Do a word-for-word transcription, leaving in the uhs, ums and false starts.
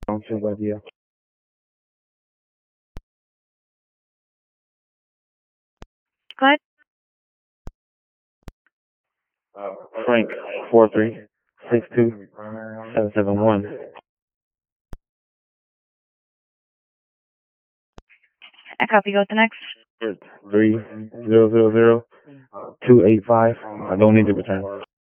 Don't feel bad, yeah. What? Frank, four three six two seven seven one. I copy. Go with the next. Three zero zero zero two eight five. I don't need to return.